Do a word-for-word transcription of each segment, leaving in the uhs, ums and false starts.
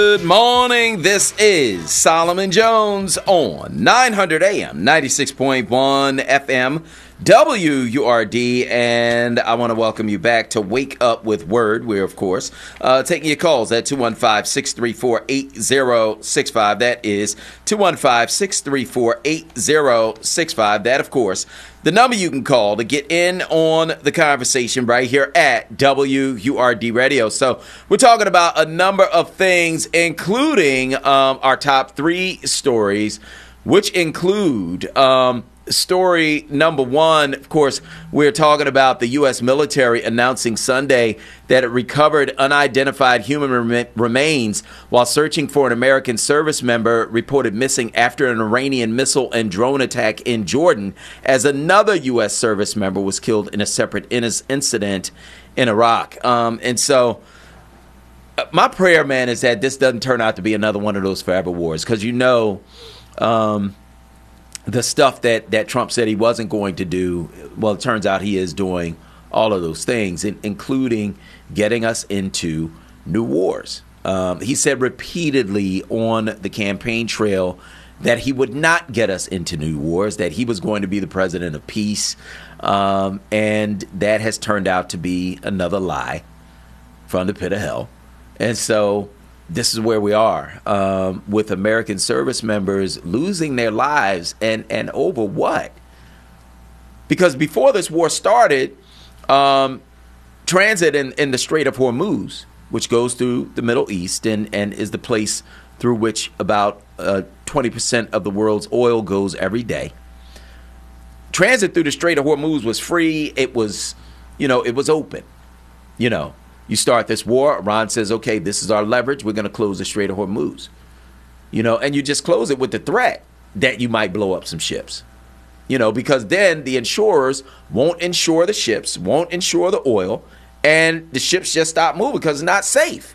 Good morning. This is Solomon Jones on nine hundred A M, ninety-six point one F M, W U R D, and I want to welcome you back to Wake Up with Word. We're, of course, uh, taking your calls at two one five, six three four, eight zero six five. That is two one five, six three four, eight zero six five. That, of course, the number you can call to get in on the conversation right here at W U R D Radio. So we're talking about a number of things, including um, our top three stories, which include um, story number one. Of course, we're talking about the U S military announcing Sunday that it recovered unidentified human rem- remains while searching for an American service member reported missing after an Iranian missile and drone attack in Jordan, as another U S service member was killed in a separate in- incident in Iraq. Um, and so uh, my prayer, man, is that this doesn't turn out to be another one of those forever wars, because you know um, the stuff that, that Trump said he wasn't going to do, well, it turns out he is doing all of those things, in, including getting us into new wars. Um, he said repeatedly on the campaign trail that he would not get us into new wars, that he was going to be the president of peace. Um, and that has turned out to be another lie from the pit of hell. And so this is where we are um, with American service members losing their lives, and, and over what? Because before this war started, um, transit in, in the Strait of Hormuz, which goes through the Middle East and, and is the place through which about uh, twenty percent of the world's oil goes every day. Transit through the Strait of Hormuz was free. It was, you know, it was open, you know. You start this war, Iran says, okay, this is our leverage. We're going to close the Strait of Hormuz. You know, and you just close it with the threat that you might blow up some ships. You know, because then the insurers won't insure the ships, won't insure the oil, and the ships just stop moving because it's not safe.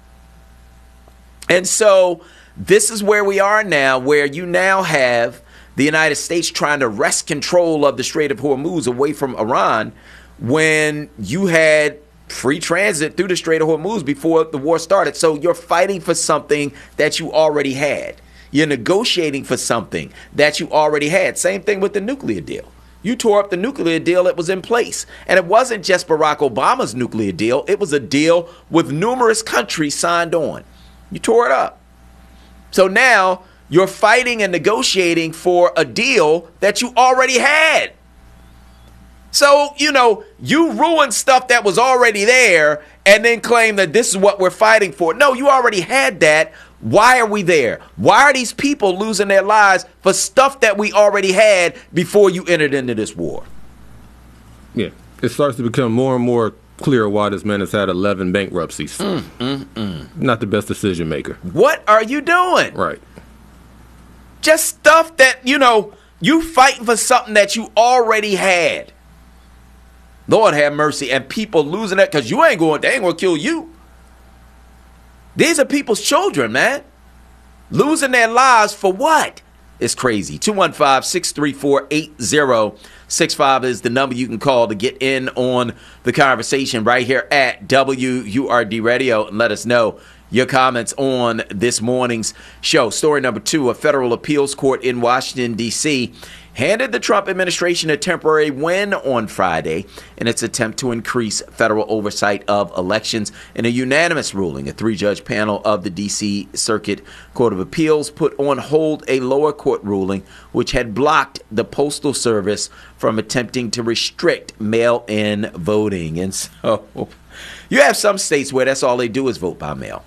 And so this is where we are now, where you now have the United States trying to wrest control of the Strait of Hormuz away from Iran, when you had free transit through the Strait of Hormuz before the war started. So you're fighting for something that you already had. You're negotiating for something that you already had. Same thing with the nuclear deal. You tore up the nuclear deal that was in place. And it wasn't just Barack Obama's nuclear deal. It was a deal with numerous countries signed on. You tore it up. So now you're fighting and negotiating for a deal that you already had. So, you know, you ruined stuff that was already there and then claim that this is what we're fighting for. No, you already had that. Why are we there? Why are these people losing their lives for stuff that we already had before you entered into this war? Yeah, it starts to become more and more clear why this man has had eleven bankruptcies. Mm, mm, mm. Not the best decision maker. What are you doing? Right. Just stuff that, you know, you fighting for something that you already had. Lord have mercy. And people losing that because you ain't going, they ain't going to kill you. These are people's children, man. Losing their lives for what? It's crazy. two one five, six three four, eight zero six five is the number you can call to get in on the conversation right here at W U R D Radio, and let us know your comments on this morning's show. Story number two, a federal appeals court in Washington, D C handed the Trump administration a temporary win on Friday in its attempt to increase federal oversight of elections. In a unanimous ruling, a three-judge panel of the D C Circuit Court of Appeals put on hold a lower court ruling which had blocked the Postal Service from attempting to restrict mail-in voting. And so you have some states where that's all they do is vote by mail.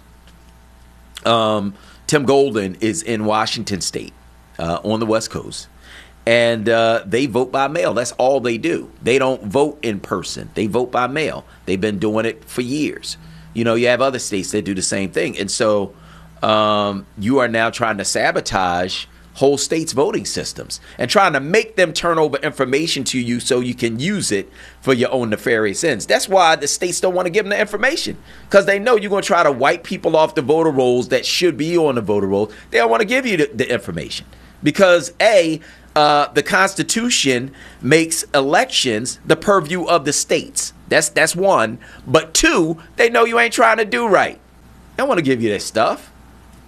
Um, Tim Golden is in Washington State uh, on the West Coast. And uh, they vote by mail. That's all they do. They don't vote in person. They vote by mail. They've been doing it for years. You know, you have other states that do the same thing. And so um, you are now trying to sabotage whole states' voting systems and trying to make them turn over information to you so you can use it for your own nefarious ends. That's why the states don't want to give them the information, because they know you're going to try to wipe people off the voter rolls that should be on the voter rolls. They don't want to give you the, the information because, A, Uh, the Constitution makes elections the purview of the states. That's that's one. But two, they know you ain't trying to do right. They don't want to give you that stuff.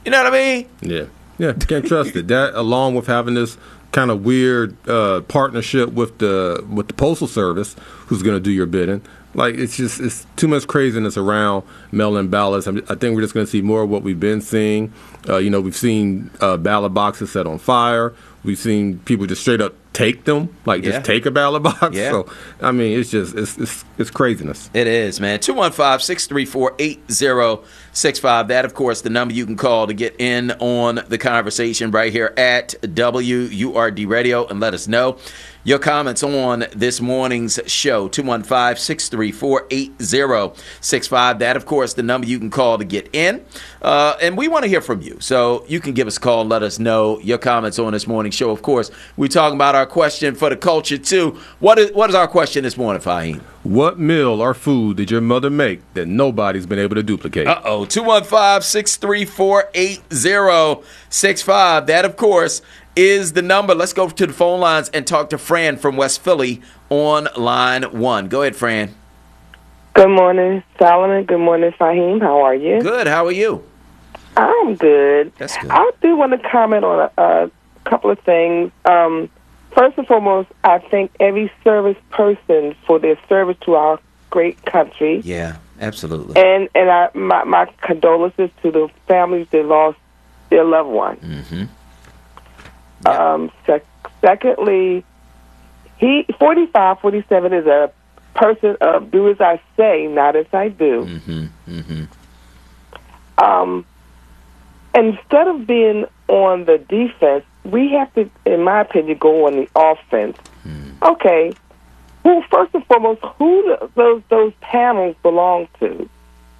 You know what I mean? Yeah. Yeah, can't trust it. That, along with having this kind of weird uh, partnership with the with the Postal Service, who's going to do your bidding. Like, it's just it's too much craziness around mail-in ballots. I, mean, I think we're just going to see more of what we've been seeing. Uh, you know, we've seen uh, ballot boxes set on fire. We've seen people just straight up take them, like Yeah. just take a ballot box. Yeah. So, I mean, it's just it's it's, it's craziness. It is, man. two one five, six three four, eight zero six five. That, of course, the number you can call to get in on the conversation right here at W U R D Radio and let us know your comments on this morning's show. two one five, six three four, eight zero six five. That, of course, the number you can call to get in. Uh, and we want to hear from you. So you can give us a call and let us know your comments on this morning's show. Of course, we're talking about our question for the culture, too. What is, what is our question this morning, Fahim? What meal or food did your mother make that nobody's been able to duplicate? Uh-oh. two one five, six three four, eight zero six five. That, of course, is the number. Let's go to the phone lines and talk to Fran from West Philly on line one. Go ahead, Fran. Good morning, Solomon. Good morning, Fahim. How are you? Good. How are you? I'm good. That's good. I do want to comment on a, a couple of things. Um, first and foremost, I thank every service person for their service to our great country. Yeah, absolutely. And and I, my, my condolences to the families that lost their loved ones. Mm-hmm. Yep. Um, sec- secondly, he forty-five, forty-seven is a person of do as I say, not as I do. Mm-hmm. Mm-hmm. Um, instead of being on the defense, we have to, in my opinion, go on the offense. Mm. Okay, well, first and foremost, who do those those panels belong to,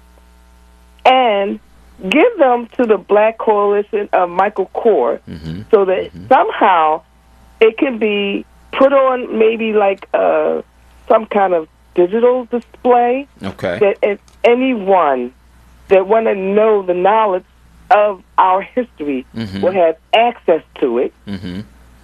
and give them to the Black Coalition of Michael Kors, Mm-hmm. so that Mm-hmm. somehow it can be put on maybe like uh, some kind of digital display Okay. that if anyone that want to know the knowledge of our history Mhm. will have access to it. Mm-hmm.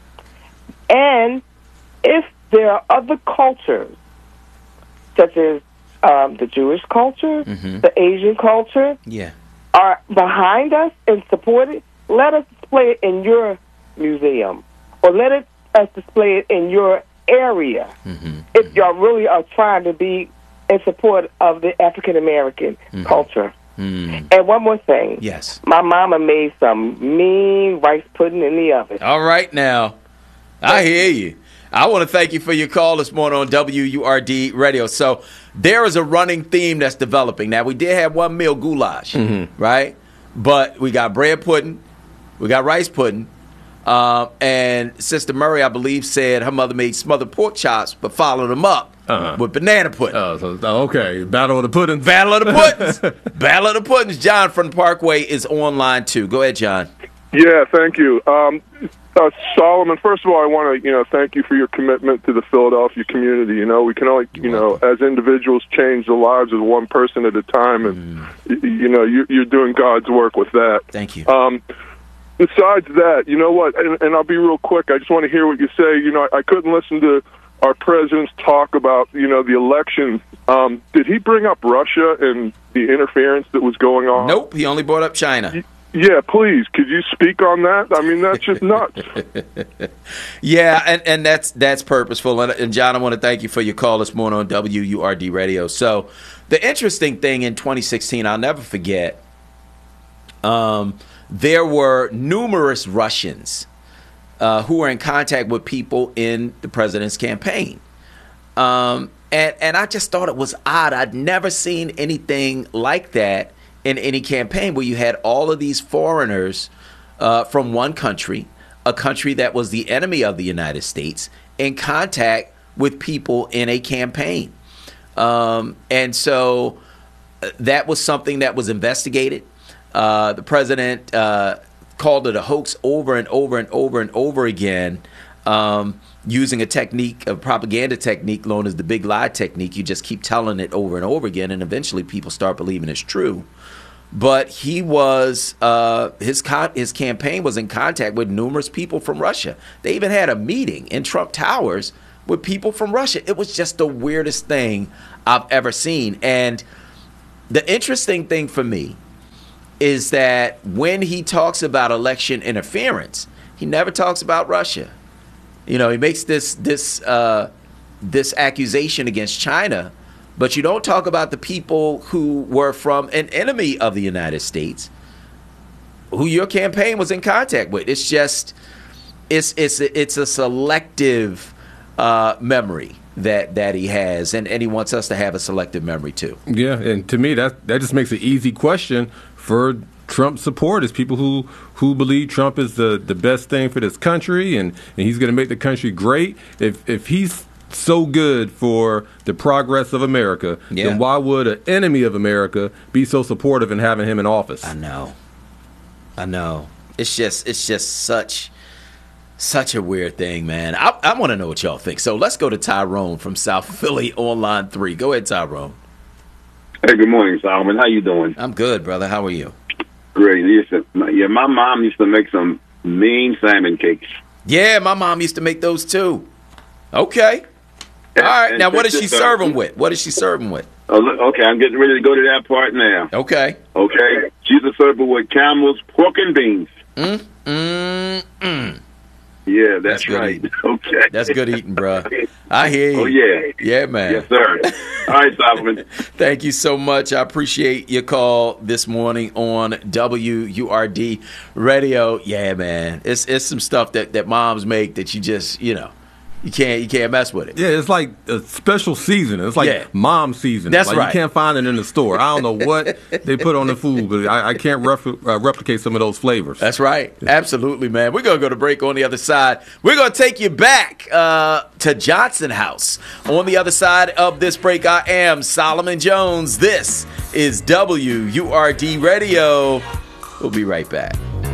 And if there are other cultures, such as um, the Jewish culture, Mhm. the Asian culture, Yeah. are behind us and support it, let us display it in your museum, or let it, us display it in your area. Mm-hmm. If y'all really are trying to be in support of the African American Mhm. culture. Mm. And one more thing. Yes. My mama made some mean rice pudding in the oven. All right now. I hear you. I want to thank you for your call this morning on W U R D Radio. So there is a running theme that's developing. Now, we did have one meal goulash, Mm-hmm. right? But we got bread pudding, we got rice pudding, uh, and Sister Murray, I believe, said her mother made smothered pork chops, but followed them up Uh-huh. with banana pudding. Oh, so, oh, okay. Battle of the Pudding. Battle of the Puddings. Battle of the Puddings. John from the Parkway is on line two. Go ahead, John. Yeah, thank you. Um, uh, Solomon, first of all, I want to, you know, thank you for your commitment to the Philadelphia community. You know, we can only, you know, as individuals change the lives of one person at a time, and, y you know, you, you're doing God's work with that. Thank you. Um, besides that, you know what, and, and I'll be real quick, I just want to hear what you say. You know, I, I couldn't listen to our president's talk about, you know, the election. Um, did he bring up Russia and the interference that was going on? Nope, he only brought up China. Yeah, please. Could you speak on that? I mean, that's just nuts. Yeah, and, and that's that's purposeful. And, and John, I want to thank you for your call this morning on W U R D Radio. So the interesting thing in twenty sixteen, I'll never forget, um, there were numerous Russians uh, who were in contact with people in the president's campaign. Um, and, and I just thought it was odd. I'd never seen anything like that in any campaign where you had all of these foreigners uh, from one country, a country that was the enemy of the United States, in contact with people in a campaign. Um, and so uh, that was something that was investigated. Uh, the president uh, called it a hoax over and over and over and over again, um, using a technique, a propaganda technique known as the big lie technique. You just keep telling it over and over again, and eventually people start believing it's true. But he was, uh, his con- his campaign was in contact with numerous people from Russia. They even had a meeting in Trump Towers with people from Russia. It was just the weirdest thing I've ever seen. And the interesting thing for me is that when he talks about election interference, he never talks about Russia. You know, he makes this this uh, this accusation against China, but you don't talk about the people who were from an enemy of the United States, who your campaign was in contact with. It's just, it's it's it's a selective uh, memory that that he has, and, and he wants us to have a selective memory too. Yeah, and to me, that that just makes an easy question for Trump supporters, people who, who believe Trump is the, the best thing for this country, and, and he's going to make the country great. If if he's so good for the progress of America, yeah. then why would an enemy of America be so supportive in having him in office? I know. I know. It's just it's just such such a weird thing, man. I, I want to know what y'all think. So let's go to Tyrone from South Philly on line three. Go ahead, Tyrone. Hey, good morning, Solomon. How you doing? I'm good, brother. How are you? Great. Listen, my, yeah, my mom used to make some mean salmon cakes. Yeah, my mom used to make those too. Okay. All right. And now, what does she just, uh, serve them with? What does she serve them with? Oh, look, okay, I'm getting ready to go to that part now. Okay. Okay. She's a server with Campbell's pork and beans. Mm, mm, mm. Yeah, that's, That's good right. eating. Okay. That's good eating, bro. I hear you. Oh, yeah. Yeah, man. Yes, sir. All right, Solomon. Thank you so much. I appreciate your call this morning on W U R D Radio. Yeah, man. It's it's some stuff that, that moms make that you just, you know, you can't you can't mess with it. Yeah, it's like a special season. It's like Yeah. mom season. That's like right. You can't find it in the store. I don't know what they put on the food, but I, I can't ref, uh, replicate some of those flavors. That's right. Absolutely, man. We're going to go to break on the other side. We're going to take you back uh, to Johnson House. On the other side of this break, I am Solomon Jones. This is W U R D Radio. We'll be right back.